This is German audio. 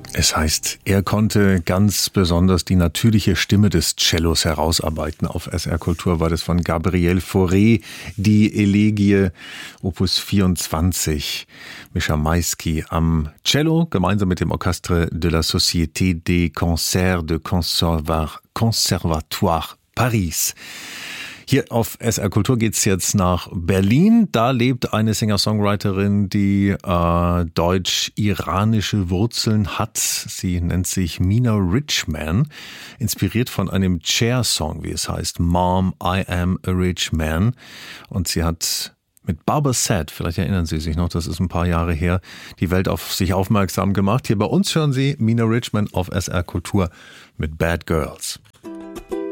Es heißt, er konnte ganz besonders die natürliche Stimme des Cellos herausarbeiten. Auf SR Kultur war das von Gabriel Fauré, die Elegie, Opus 24. Mischa Maisky am Cello, gemeinsam mit dem Orchestre de la Société des Concerts de Conservatoire Paris. Hier auf SR Kultur geht's jetzt nach Berlin. Da lebt eine Singer-Songwriterin, die deutsch-iranische Wurzeln hat. Sie nennt sich Mina Richman, inspiriert von einem Cher-Song, wie es heißt, Mom, I Am a Rich Man. Und sie hat mit Barbara Sad, vielleicht erinnern Sie sich noch, das ist ein paar Jahre her, die Welt auf sich aufmerksam gemacht. Hier bei uns hören Sie Mina Richman auf SR Kultur mit Bad Girls.